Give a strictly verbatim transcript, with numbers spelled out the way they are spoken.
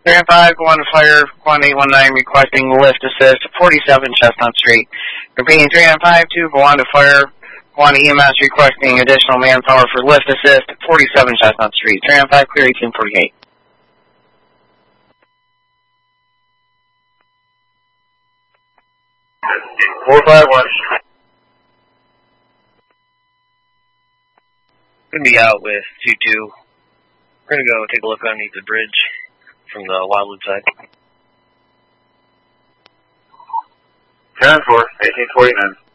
three five, go on to fire, one eight one nine requesting lift assist, forty-seven Chestnut Street. Repeating, three nine five two, go on to fire, go on to E M S requesting additional manpower for lift assist, forty-seven Chestnut Street. three nine five, clear eighteen forty-eight. four five one. Going to be out with two two. We're going to go take a look underneath the bridge from the Wildwood side. ten four, eighteen forty-nine.